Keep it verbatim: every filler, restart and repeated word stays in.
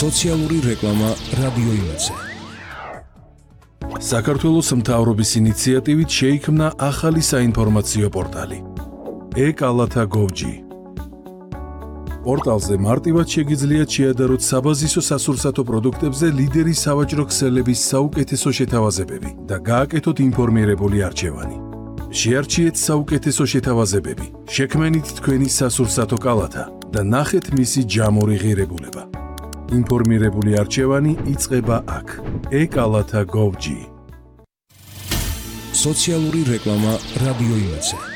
სოციალური რეკლამა რადიო იმედზე. საქართველოს მთავრობის ინიციატივით შეიქმნა ახალი საინფორმაციო პორტალი e-კალათა gov punkt g. პორტალზე მარტივად შეგიძლიათ შეადაროთ საბაზისო სასურსათო პროდუქტებზე ლიდერი სავაჭრო ქსელების საუკეთესო შეთავაზებები და გააკეთოთ ინფორმირებული არჩევანი. შეარჩიეთ საუკეთესო შეთავაზებები, შექმენით თქვენი სასურსათო კალათა და ნახეთ მისი ჯამური ღირებულება. ინფორმირებული არჩევანი იწყება აქ. e-კალათა gov punkt g. სოციალური რეკლამა რადიო იმედზე.